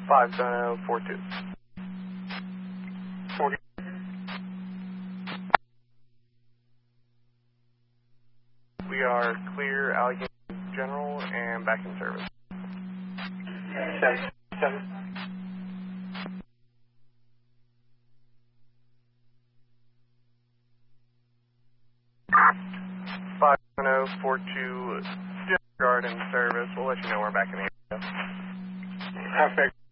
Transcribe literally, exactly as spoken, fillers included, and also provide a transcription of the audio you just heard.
five seven zero four two. forty. We are clear, Allegheny General, and back in service. seven seven. five seven zero four two, still guard in service. We'll let you know we're back in the area. Perfect.